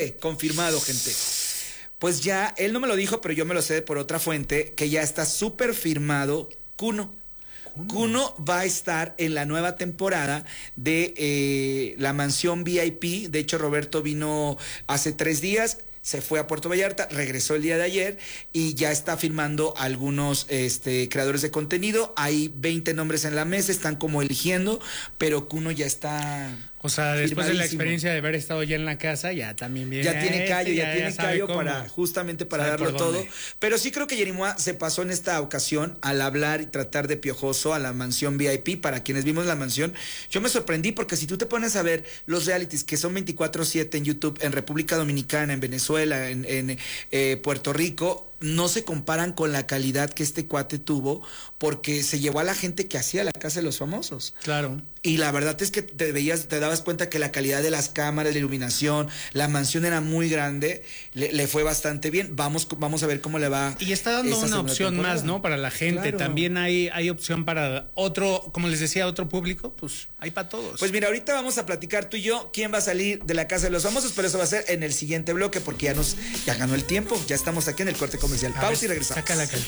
cree? Confirmado, gente. Pues ya, él no me lo dijo, pero yo me lo sé por otra fuente, que ya está súper firmado Kuno. Kuno va a estar en la nueva temporada de La Mansión VIP. De hecho, Roberto vino hace 3 días, se fue a Puerto Vallarta, regresó el día de ayer y ya está firmando algunos creadores de contenido. Hay 20 nombres en la mesa, están como eligiendo, pero Kuno ya está... O sea, después de la experiencia de haber estado ya en la casa, ya también viene. Ya tiene callo, ya tiene callo para justamente para darlo todo. Pero sí creo que Yerimoa se pasó en esta ocasión al hablar y tratar de piojoso a La Mansión VIP. Para quienes vimos La Mansión, yo me sorprendí porque si tú te pones a ver los realities que son 24/7 en YouTube, en República Dominicana, en Venezuela, en Puerto Rico, no se comparan con la calidad que este cuate tuvo, porque se llevó a la gente que hacía La Casa de los Famosos. Claro. Y la verdad es que te dabas cuenta que la calidad de las cámaras, la iluminación, la mansión era muy grande, le fue bastante bien. Vamos a ver cómo le va. Y está dando una opción más, ¿no? Para la gente. Claro. También hay opción para otro, como les decía, otro público, pues hay para todos. Pues mira, ahorita vamos a platicar tú y yo quién va a salir de La Casa de los Famosos, pero eso va a ser en el siguiente bloque, porque ya ganó el tiempo. Ya estamos aquí en el corte comercial. Pausa y regresamos.